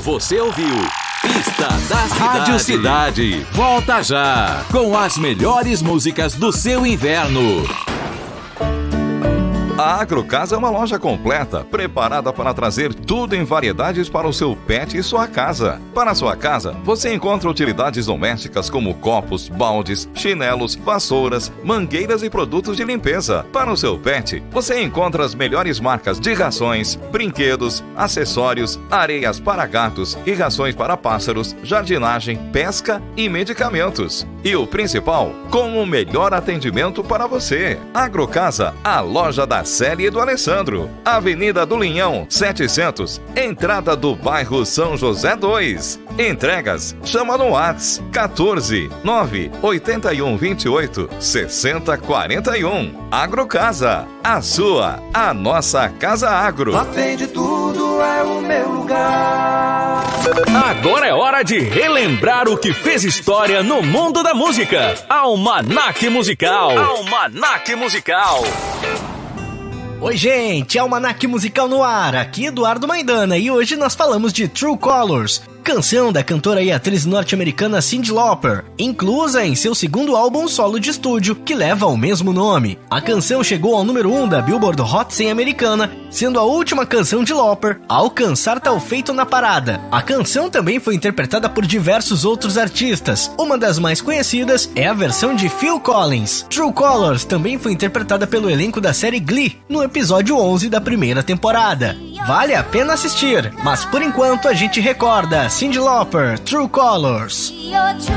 Você ouviu Pista da Cidade. Rádio Cidade. Volta já com as melhores músicas do seu inverno. A Agrocasa é uma loja completa, preparada para trazer tudo em variedades para o seu pet e sua casa. Para a sua casa, você encontra utilidades domésticas como copos, baldes, chinelos, vassouras, mangueiras e produtos de limpeza. Para o seu pet, você encontra as melhores marcas de rações, brinquedos, acessórios, areias para gatos e rações para pássaros, jardinagem, pesca e medicamentos. E o principal, com o melhor atendimento para você. Agrocasa, a loja da Célia e do Alessandro, Avenida do Linhão, 700, entrada do bairro São José 2. Entregas, chama no WhatsApp 14 981 28 60 41. Agrocasa, a sua, a nossa Casa Agro. Lá tem de tudo, é o meu lugar. Agora é hora de relembrar o que fez história no mundo da música. Almanaque Musical. Almanaque Musical. Oi gente, Almanaque Musical no ar, aqui Eduardo Maidana e hoje nós falamos de True Colors, canção da cantora e atriz norte-americana Cyndi Lauper, inclusa em seu segundo álbum solo de estúdio, que leva o mesmo nome. A canção chegou ao número 1 da Billboard Hot 100 americana, sendo a última canção de Lauper a alcançar tal feito na parada. A canção também foi interpretada por diversos outros artistas, uma das mais conhecidas é a versão de Phil Collins. True Colors também foi interpretada pelo elenco da série Glee, no episódio 11 da primeira temporada. Vale a pena assistir, mas por enquanto a gente recorda Cyndi Lauper, True Colors.